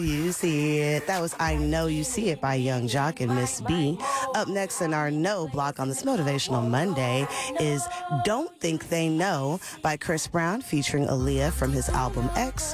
You see it. That was I Know You See It by Young Jock and Miss B. Up next in our No block on this Motivational Monday is Don't Think They Know by Chris Brown featuring Aaliyah from his album X.